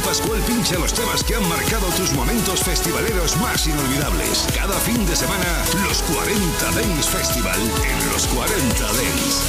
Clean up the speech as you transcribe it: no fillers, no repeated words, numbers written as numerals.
Pascual pincha los temas que han marcado tus momentos festivaleros más inolvidables. Cada fin de semana, los 40 Dance Festival en los 40 Dance.